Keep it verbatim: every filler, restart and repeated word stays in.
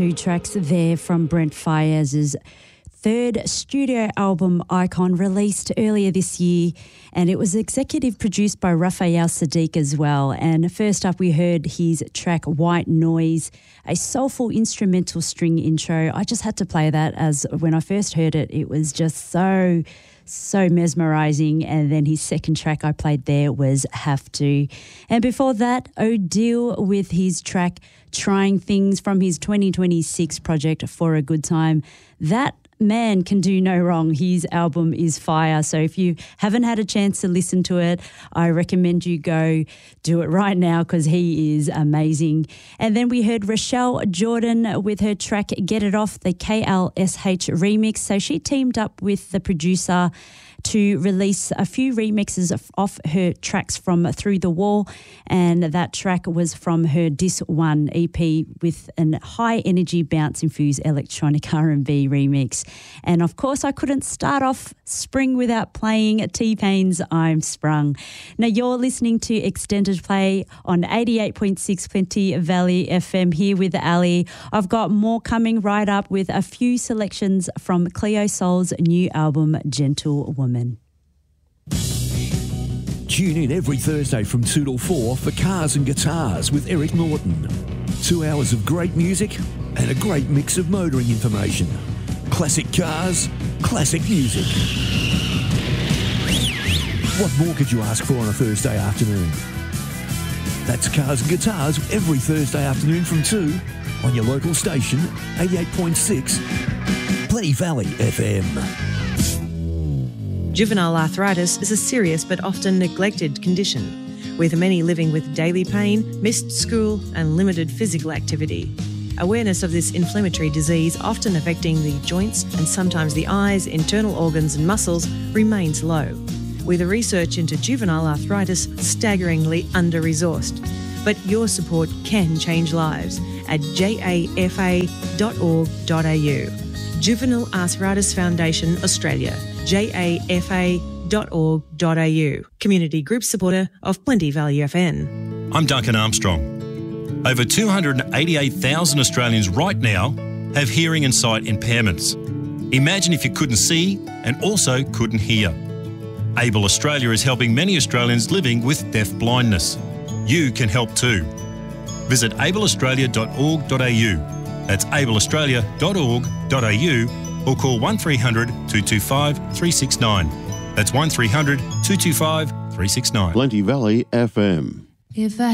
Two tracks there from Brent Faiyaz's third studio album, Icon, released earlier this year, and it was executive produced by Raphael Saadiq as well. And first up, we heard his track White Noise, a soulful instrumental string intro. I just had to play that, as when I first heard it, it was just so, so mesmerising. And then his second track I played there was Have To. And before that, Odile with his track Trying Things from his twenty twenty-six project For a Good Time. That man can do no wrong. His album is fire. So if you haven't had a chance to listen to it, I recommend you go do it right now, because he is amazing. And then we heard Rochelle Jordan with her track Get It Off, the K L S H remix. So she teamed up with the producer to release a few remixes of, of her tracks from Through the Wall, and that track was from her Dis One E P with a high-energy, bounce-infused electronic R and B remix. And, of course, I couldn't start off spring without playing T-Pain's I'm Sprung. Now, you're listening to Extended Play on eighty-eight point six Plenty Valley F M here with Ali. I've got more coming right up with a few selections from Cleo Sol's new album, Gentle Woman. Tune in every Thursday from two till four for Cars and Guitars with Eric Norton. Two hours of great music and a great mix of motoring information. Classic cars, classic music. What more could you ask for on a Thursday afternoon? That's Cars and Guitars every Thursday afternoon from two on your local station, eighty-eight point six Plenty Valley F M. Juvenile arthritis is a serious but often neglected condition, with many living with daily pain, missed school and limited physical activity. Awareness of this inflammatory disease, often affecting the joints and sometimes the eyes, internal organs and muscles, remains low, with the research into juvenile arthritis staggeringly under-resourced. But your support can change lives at j a f a dot org dot a u. Juvenile Arthritis Foundation Australia, j a f a dot org dot a u. Community group supporter of Plenty Valley F M. I'm Duncan Armstrong. Over two hundred eighty-eight thousand Australians right now have hearing and sight impairments. Imagine if you couldn't see and also couldn't hear. Able Australia is helping many Australians living with deaf blindness. You can help too. Visit able australia dot org dot a u. That's able australia dot org dot a u, or call one three hundred two two five three six nine. That's one three hundred two two five three six nine. Plenty Valley F M. If I